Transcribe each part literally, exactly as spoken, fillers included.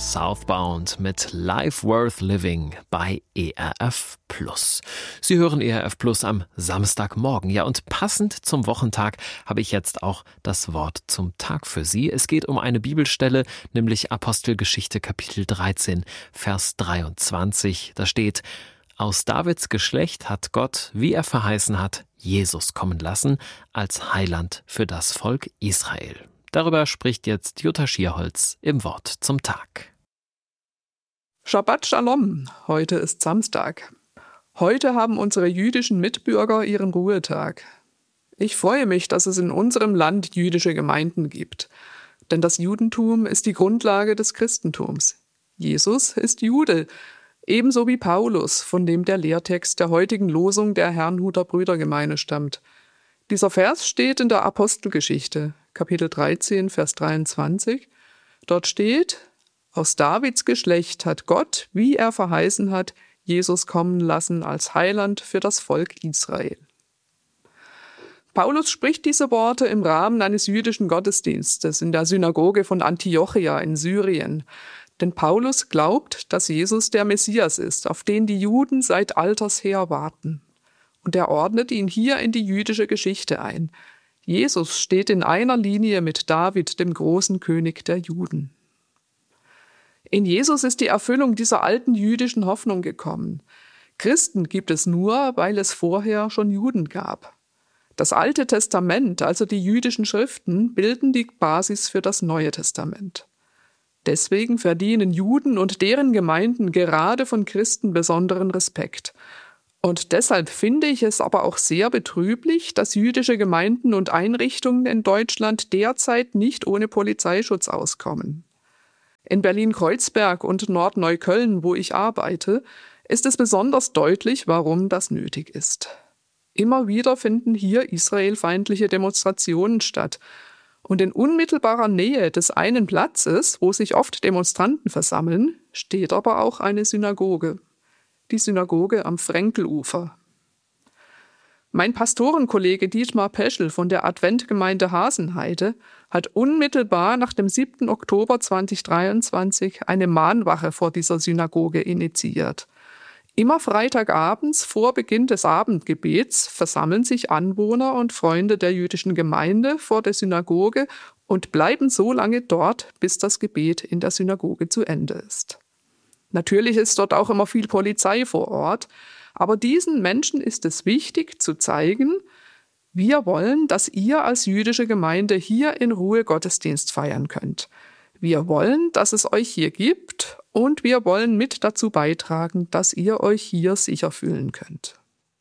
Southbound mit Life Worth Living bei E R F Plus. Sie hören E R F Plus am Samstagmorgen. Ja, und passend zum Wochentag habe ich jetzt auch das Wort zum Tag für Sie. Es geht um eine Bibelstelle, nämlich Apostelgeschichte Kapitel dreizehn, Vers dreiundzwanzig. Da steht: Aus Davids Geschlecht hat Gott, wie er verheißen hat, Jesus kommen lassen als Heiland für das Volk Israel. Darüber spricht jetzt Jutta Schierholz im Wort zum Tag. Shabbat Shalom, heute ist Samstag. Heute haben unsere jüdischen Mitbürger ihren Ruhetag. Ich freue mich, dass es in unserem Land jüdische Gemeinden gibt. Denn das Judentum ist die Grundlage des Christentums. Jesus ist Jude, ebenso wie Paulus, von dem der Lehrtext der heutigen Losung der Herrnhuter Brüdergemeine stammt. Dieser Vers steht in der Apostelgeschichte, Kapitel dreizehn, Vers dreiundzwanzig. Dort steht: Aus Davids Geschlecht hat Gott, wie er verheißen hat, Jesus kommen lassen als Heiland für das Volk Israel. Paulus spricht diese Worte im Rahmen eines jüdischen Gottesdienstes in der Synagoge von Antiochia in Syrien. Denn Paulus glaubt, dass Jesus der Messias ist, auf den die Juden seit alters her warten. Und er ordnet ihn hier in die jüdische Geschichte ein. Jesus steht in einer Linie mit David, dem großen König der Juden. In Jesus ist die Erfüllung dieser alten jüdischen Hoffnung gekommen. Christen gibt es nur, weil es vorher schon Juden gab. Das Alte Testament, also die jüdischen Schriften, bilden die Basis für das Neue Testament. Deswegen verdienen Juden und deren Gemeinden gerade von Christen besonderen Respekt. Und deshalb finde ich es aber auch sehr betrüblich, dass jüdische Gemeinden und Einrichtungen in Deutschland derzeit nicht ohne Polizeischutz auskommen. In Berlin-Kreuzberg und Nordneukölln, wo ich arbeite, ist es besonders deutlich, warum das nötig ist. Immer wieder finden hier israelfeindliche Demonstrationen statt. Und in unmittelbarer Nähe des einen Platzes, wo sich oft Demonstranten versammeln, steht aber auch eine Synagoge. Die Synagoge am Frenkelufer. Mein Pastorenkollege Dietmar Peschel von der Adventgemeinde Hasenheide hat unmittelbar nach dem siebten Oktober zweitausenddreiundzwanzig eine Mahnwache vor dieser Synagoge initiiert. Immer freitagabends vor Beginn des Abendgebets versammeln sich Anwohner und Freunde der jüdischen Gemeinde vor der Synagoge und bleiben so lange dort, bis das Gebet in der Synagoge zu Ende ist. Natürlich ist dort auch immer viel Polizei vor Ort, aber diesen Menschen ist es wichtig zu zeigen, wir wollen, dass ihr als jüdische Gemeinde hier in Ruhe Gottesdienst feiern könnt. Wir wollen, dass es euch hier gibt und wir wollen mit dazu beitragen, dass ihr euch hier sicher fühlen könnt.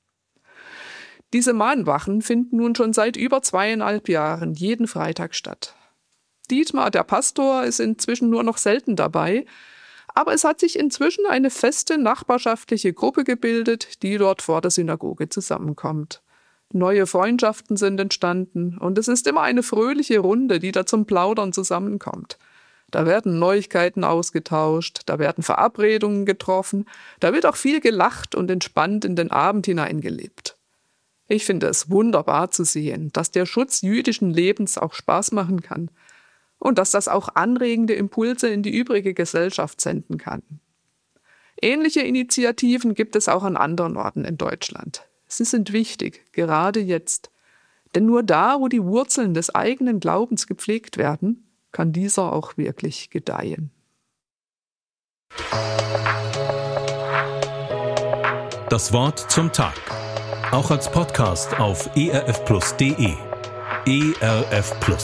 Diese Mahnwachen finden nun schon seit über zweieinhalb Jahren jeden Freitag statt. Dietmar, der Pastor, ist inzwischen nur noch selten dabei, aber es hat sich inzwischen eine feste nachbarschaftliche Gruppe gebildet, die dort vor der Synagoge zusammenkommt. Neue Freundschaften sind entstanden und es ist immer eine fröhliche Runde, die da zum Plaudern zusammenkommt. Da werden Neuigkeiten ausgetauscht, da werden Verabredungen getroffen, da wird auch viel gelacht und entspannt in den Abend hineingelebt. Ich finde es wunderbar zu sehen, dass der Schutz jüdischen Lebens auch Spaß machen kann. Und dass das auch anregende Impulse in die übrige Gesellschaft senden kann. Ähnliche Initiativen gibt es auch an anderen Orten in Deutschland. Sie sind wichtig, gerade jetzt. Denn nur da, wo die Wurzeln des eigenen Glaubens gepflegt werden, kann dieser auch wirklich gedeihen. Das Wort zum Tag. Auch als Podcast auf e r f plus punkt d e. E R F Plus.